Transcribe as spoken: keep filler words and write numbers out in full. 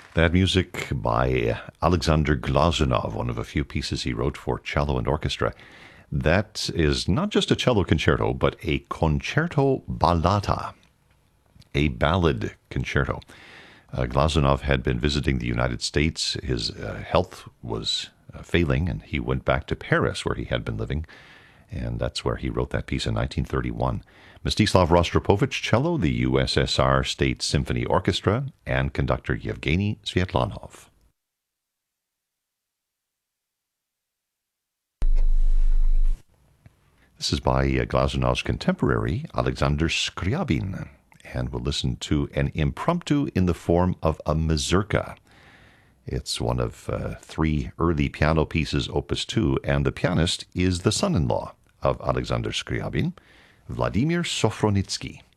That music by Alexander Glazunov, one of a few pieces he wrote for cello and orchestra. That is not just a cello concerto, but a concerto ballata, a ballad concerto. Uh, Glazunov had been visiting the United States. His uh, health was uh, failing, and he went back to Paris, where he had been living, and that's where he wrote that piece in nineteen thirty-one. Mstislav Rostropovich, cello, the U S S R State Symphony Orchestra, and conductor Yevgeny Sviatlanov. This is by uh, Glazunov's contemporary, Alexander Scriabin, and we'll listen to an impromptu in the form of a mazurka. It's one of uh, three early piano pieces, Opus two, and the pianist is the son-in-law of Alexander Scriabin, Vladimir Sofronitsky.